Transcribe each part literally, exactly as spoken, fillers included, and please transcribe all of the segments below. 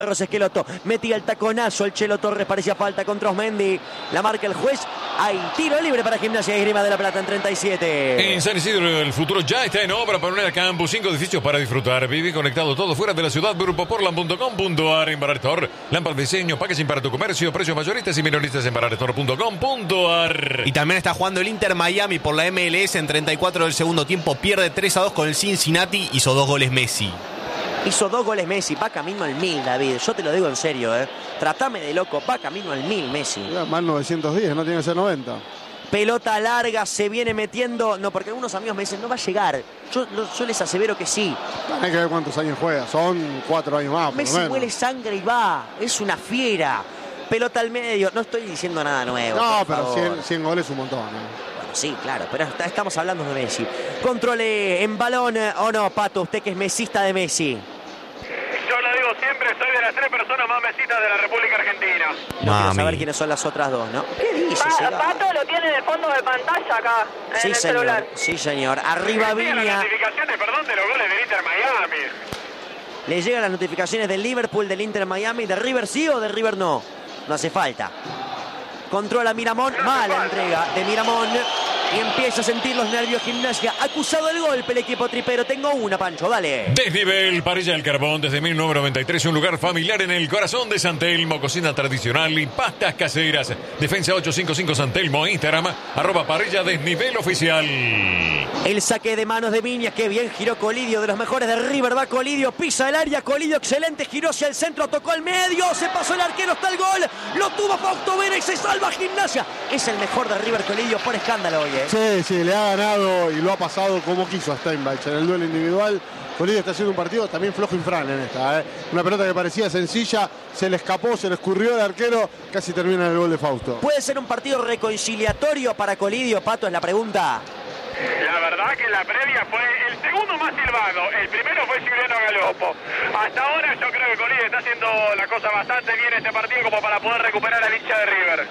Esqueloto metía el taconazo, el Chelo Torres parecía falta contra Osmendi, la marca el juez, hay tiro libre para Gimnasia y Esgrima de la Plata en treinta y siete. En San Isidro el futuro ya está en obra para unir a Campus, cinco edificios para disfrutar, vivir conectado todo fuera de la ciudad, grupo portland punto com punto ar en Bararetor, lámparas de diseño, packaging para tu comercio, precios mayoristas y minoristas en bararetor punto com punto ar. Y también está jugando el Inter Miami por la M L S en treinta y cuatro del segundo tiempo, pierde tres a dos con el Cincinnati, hizo dos goles Messi. Hizo dos goles Messi, va camino al mil, David. Yo te lo digo en serio, ¿eh? Tratame de loco, va camino al mil, Messi. Ya, más novecientos diez, no tiene que ser noventa. Pelota larga, se viene metiendo. No, porque algunos amigos me dicen, no va a llegar. Yo, yo les asevero que sí. Hay que ver cuántos años juega, son cuatro años más. Messi huele sangre y va, es una fiera. Pelota al medio, no estoy diciendo nada nuevo. No, pero cien, cien goles es un montón, ¿eh? Sí, claro, pero estamos hablando de Messi. Controle en balón, ¿o no, Pato? Usted que es mesista de Messi. Yo lo digo siempre, soy de las tres personas más mesistas de la República Argentina. No quiero saber quiénes son las otras dos, ¿no? ¿Qué dice? Pa Pato lo tiene de fondo de pantalla acá, en sí, el señor, celular. Sí, señor. Arriba Viña. Las notificaciones, perdón, de los goles del Inter Miami. Le llegan las notificaciones del Liverpool, del Inter Miami, de River sí o de River no. No hace falta. Controla Miramón, no mala entrega de Miramón. Y empieza a sentir los nervios Gimnasia. Acusado el golpe el equipo tripero. Tengo una, Pancho, dale. Desnivel, Parrilla del Carbón, desde mil novecientos noventa y tres, un lugar familiar en el corazón de San Telmo. Cocina tradicional y pastas caseras. Defensa ocho cinco cinco San Telmo, Instagram, arroba parrilla desnivel oficial. El saque de manos de Viña, que bien giró Colidio, de los mejores de River. Va Colidio, pisa el área, Colidio excelente, giró hacia el centro, tocó al medio, se pasó el arquero, está el gol. Lo tuvo Fausto Vera y se salva Gimnasia. Es el mejor de River Colidio por escándalo hoy, ¿eh? Sí, sí, le ha ganado y lo ha pasado como quiso a Steinbach en el duelo individual. Colidio está haciendo un partido también flojo infran en esta, ¿eh? Una pelota que parecía sencilla, se le escapó, se le escurrió el arquero, casi termina el gol de Fausto. ¿Puede ser un partido reconciliatorio para Colidio, Pato? Es la pregunta. La verdad que la previa fue el segundo más silbado. El primero fue Juliano Galopo. Hasta ahora yo creo que Colidio está haciendo la cosa bastante bien este partido como para poder recuperar al hincha de River.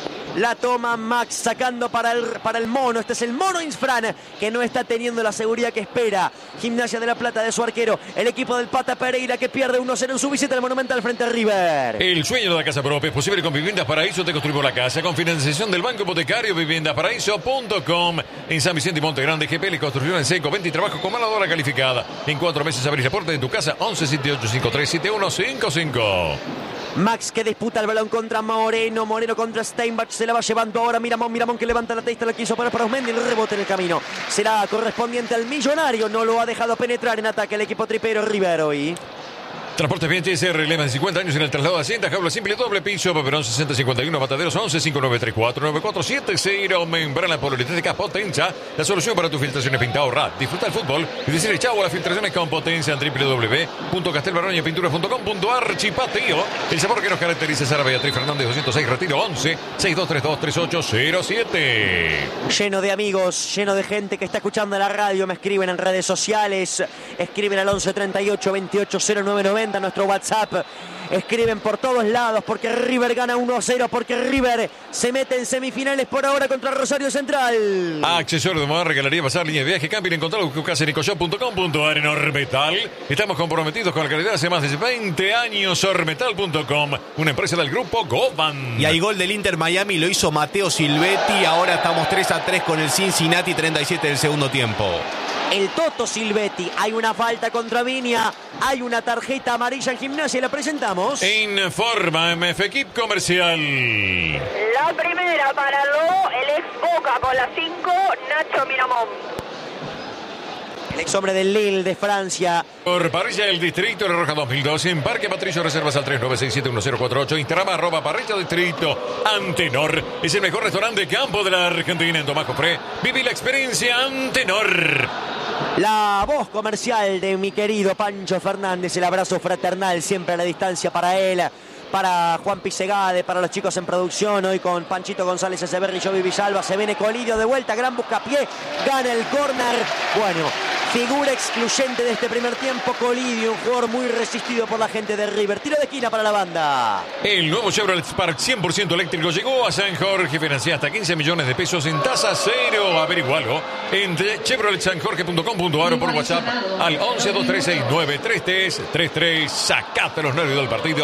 La toma Max sacando para el, para el mono. Este es el mono Insfran, que no está teniendo la seguridad que espera. Gimnasia de la Plata de su arquero. El equipo del Pata Pereira, que pierde uno cero en su visita al Monumental frente a River. El sueño de la casa propia es posible con Viviendas Paraíso. Te construimos la casa con financiación del Banco Hipotecario. viviendas paraíso punto com. En San Vicente y Monte Grande, G P L Construcción en Seco. Venta y trabajo con mano de obra calificada. En cuatro meses abrís la puerta de tu casa. once setenta y ocho cincuenta y tres setenta y uno cincuenta y cinco. Max, que disputa el balón contra Moreno. Moreno contra Steinbach. Se la va llevando ahora Miramón. Miramón que levanta la testa. La quiso poner para Osmendi. El rebote en el camino será correspondiente al Millonario. No lo ha dejado penetrar en ataque el equipo tripero River hoy. Transportes Bien T S R, lema de cincuenta años en el traslado de Hacienda, jaula simple, doble piso, Paperón sesenta cincuenta y uno, Mataderos once cinco nueve tres cuatro nueve cuatro siete cero, membrana poliuretánica Potenza, la solución para tus filtraciones pinta ahorra. Disfruta el fútbol y decirle chau a las filtraciones con Potenza en doble u doble u doble u punto castelbarroña pinturas punto com punto ar. Chipatío, el sabor que nos caracteriza. Sara Beatriz Fernández doscientos seis, Retiro once seis dos tres dos tres ocho cero siete. Lleno de amigos, lleno de gente que está escuchando la radio. Me escriben en redes sociales, escriben al once treinta y ocho veintiocho cero nueve noventa, nuestro WhatsApp. Escriben por todos lados porque River gana uno a cero, porque River se mete en semifinales por ahora contra Rosario Central. Accesorio de moda, regalaría, pasar, línea de viaje, camping, encontrarlo en casa en ecoshop punto com punto ar. En Ormetal estamos comprometidos con la calidad hace más de veinte años. Ormetal punto com, una empresa del grupo Govan. Y hay gol del Inter Miami, lo hizo Matteo Silvetti. Ahora estamos tres a tres con el Cincinnati, treinta y siete del segundo tiempo. El Toto Silvetti, hay una falta contra Viña, hay una tarjeta amarilla en Gimnasia y la presentamos. Informa M F Equip Comercial. La primera para Lo, el ex Boca con la cinco, Nacho Miramón. El ex hombre del Lille de Francia. Por Parrilla del Distrito, La Roja dos mil dos, en Parque Patricio, reservas al tres nueve seis siete uno cero cuatro ocho, Instagram arroba Parrilla Distrito. Antenor es el mejor restaurante de campo de la Argentina. En Tomás Cofré, viví la experiencia Antenor. La voz comercial de mi querido Pancho Fernández, el abrazo fraternal siempre a la distancia para él, para Juan Pisegade, para los chicos en producción, hoy con Panchito González Echeverri y Jovi Villalba. Se viene Colidio de vuelta, gran buscapié, gana el córner. Bueno, figura excluyente de este primer tiempo, Colidio, un jugador muy resistido por la gente de River. Tiro de esquina para la banda. El nuevo Chevrolet Spark cien por ciento eléctrico llegó a San Jorge. Financia hasta quince millones de pesos en tasa cero. Averigualo en chevrolet san jorge punto com punto ar o por WhatsApp al once dos tres seis nueve tres tres tres tres. Sacate los nervios del partido.